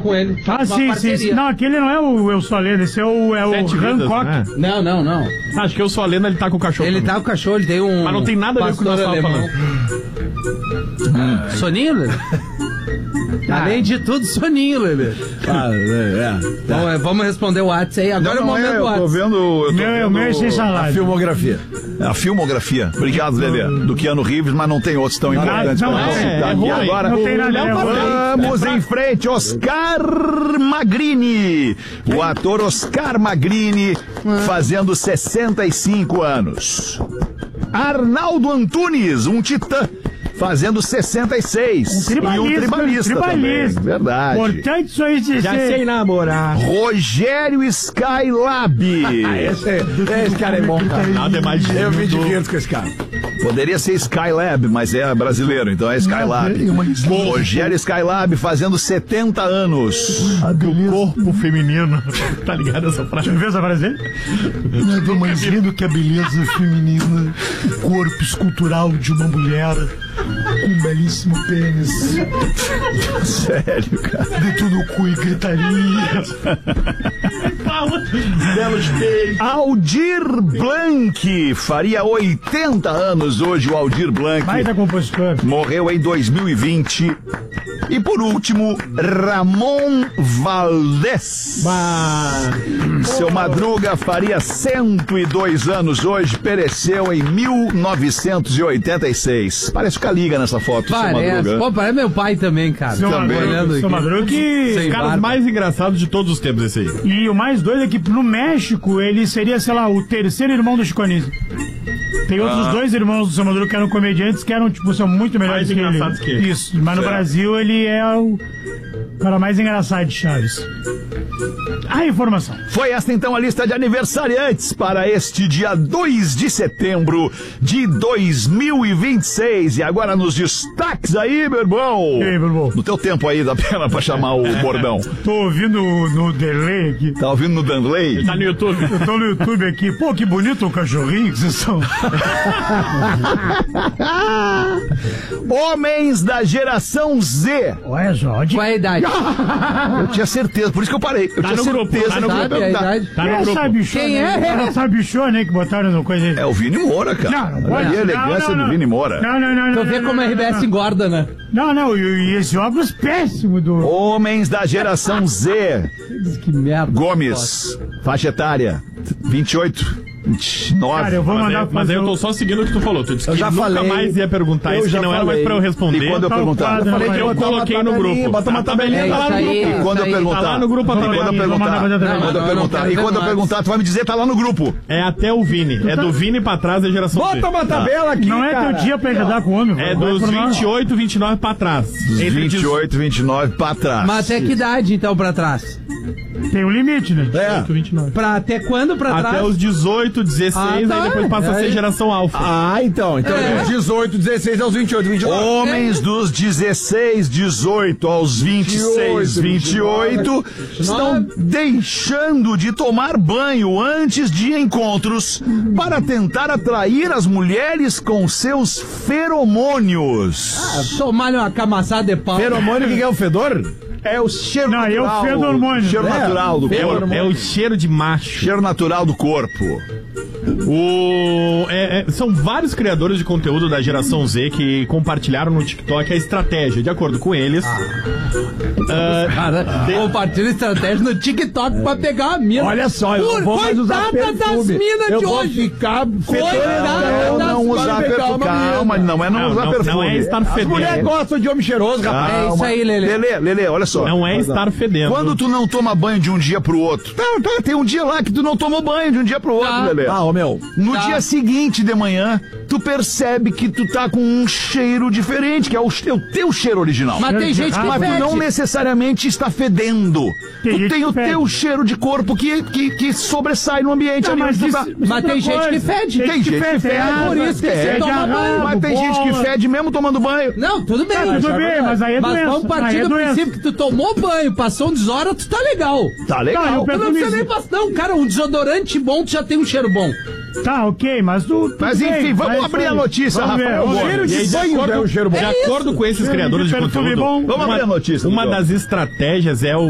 com ele. Ah, sim. Não, aquele não é o Eu Sou a Lenda, esse é o Hancock. Né? Não. Acho que Eu Sou a Lenda, ele tá com o cachorro. Ele tá com o cachorro, ele tem um... Mas não tem nada a ver com o que nós estávamos falando. Soninho, Lelê? Além de tudo, soninho, Lelê. Bom, vamos responder o WhatsApp aí. Agora é o momento do WhatsApp. Eu tô vendo O meu é sem salário. a filmografia. A filmografia. Obrigado, Lelê. Do Keanu Reeves, mas não tem outros tão importantes não, pra nós é citar aqui ruim. agora. Não tem nada. Vamos em frente, Oscar Magrini. O ator Oscar Magrini fazendo 65 anos. Arnaldo Antunes, um titã, fazendo 66. E um tribalista também. Verdade. Importante isso aí de Já sei namorar. Rogério Skylab. Esse cara é bom, cara. Nada é mais Eu me divirto com esse cara. Poderia ser Skylab, mas é brasileiro, então é Skylab. Rogério Skylab fazendo 70 anos. do corpo feminino. Tá ligado essa frase? Já viu essa frase dele? Nada mais lindo que a beleza feminina, o corpo escultural de uma mulher com um belíssimo pênis. Sério, cara. Dentro do cu e gritaria. Belos beijos. Aldir Blanc faria 80 anos hoje, o Aldir Blanc. Mais da compositor. Morreu em 2020. E por último, Ramon Valdés. Seu Madruga faria 102 anos hoje, pereceu em 1986. Parece que liga nessa foto, seu Madruga. Pô, parece meu pai também, cara. Seu Madruga que... Os caras mais engraçados de todos os tempos, esse aí. E o mais doido é que no México ele seria, sei lá, o terceiro irmão do Chico Anísio. Tem outros dois irmãos do Seu Madruga que eram comediantes que eram, tipo, são muito melhores que engraçados que ele. Isso, mas no Brasil ele é o cara mais engraçado de Chaves. A informação. Foi esta então a lista de aniversariantes para este dia 2 de setembro de 2026. E agora nos destaques aí, meu irmão. E aí, meu irmão? No teu tempo aí dá pena pra chamar o bordão. Tô ouvindo no delay aqui. Tá ouvindo no Danley? Tá no YouTube. Eu tô no YouTube aqui. Pô, que bonito o cachorrinho que vocês são. Homens da geração Z. Olha só. Qual é a idade? Eu tinha certeza, por isso que eu parei. Eu tinha no grupo, certeza tá no que eu ia Sabe a perguntar. idade? Tá no grupo. Quem é? Essa bichona aí que botaram no coisa aí. É o Vini Moura, cara. Não pode. Olha a elegância do Vini Moura. Não. Tu vê como a RBS engorda, né? Não, e esse óculos péssimo do... Homens da geração Z. Que merda. Gomes, faixa etária, 28, 29. Cara, eu vou mandar Mas aí eu tô só seguindo o que tu falou. Tu disse que já nunca falei. mais ia perguntar isso, que não era mais pra eu responder. E quando eu perguntar? Eu falei que eu coloquei no grupo. Bota uma tabelinha, tá lá no isso aí. grupo. E quando eu perguntar? Tá lá no grupo a E quando eu tabelinha. perguntar? Vou mandar Quando eu não, perguntar? não E quero quando eu ver perguntar, tu vai me dizer, tá lá no grupo. É até o Vini. É do Vini pra trás da geração Z. Bota uma tabela aqui, Não é cara. teu dia pra ajudar com o homem. É vai dos por nós. 28, 29 pra trás. Entre 28, 29 pra trás. Mas até que idade, então, pra trás? Tem um limite, né? 18, 29. Até quando pra trás? Até os 18, 16, Ah, tá. aí depois passa a ser geração alfa. Então dos 18, 16 aos 28, 29. Homens dos 16, 18 aos 26, 28 estão deixando de tomar banho antes de encontros para tentar atrair as mulheres com seus feromônios. Tomar uma camaçada de pau. Feromônio, o que é o fedor? É o cheiro Não, eu natural. fedo hormônio. Cheiro natural do corpo. É o cheiro de macho. Cheiro natural do corpo. São vários criadores de conteúdo da geração Z que compartilharam no TikTok a estratégia. De acordo com eles, Cara, compartilha estratégia no TikTok pra pegar uma mina. Olha só, eu vou mais usar Coitada das perfume. minas Eu de vou hoje. ficar Coitada das Não usar perfume. Calma, não é não usar perfume. não é estar As mulheres fedendo. gostam de homem cheiroso, rapaz. É isso aí, Lelê. Lelê, olha só. Não é estar fedendo. Quando tu não toma banho de um dia pro outro. Tem um dia lá que tu não tomou banho de um dia pro outro, Tá. Lelê. Ô meu. No dia seguinte de manhã, tu percebe que tu tá com um cheiro diferente, que é o teu cheiro original. Mas tem gente que Mas tu não fede. necessariamente está fedendo. Tem Tu gente tem que o fede. teu cheiro de corpo que sobressai no ambiente ali onde tu tá. Mas tem gente que fede. Tem gente que fede. É por isso que você toma banho. Mas tem gente que fede mesmo tomando banho. Não, tudo bem. tudo bem, mas aí é doença. vamos partir Aí é do doença. princípio que tu tomou banho, passou um desodorante, tu tá legal. Tá legal. Tá, eu Tu não precisa nem perfume- passar. Não, cara, um desodorante bom, tu já tem um cheiro bom. Tá, ok, mas tu... Mas tudo enfim, bem, vamos mas abrir isso a aí. notícia, Vamos ver, Rafael vamos ver. Cheiro E aí, de banho é um cheiro bom. De acordo com esses criadores de Perfume conteúdo, bom. Vamos abrir a notícia, uma Miguel. das estratégias é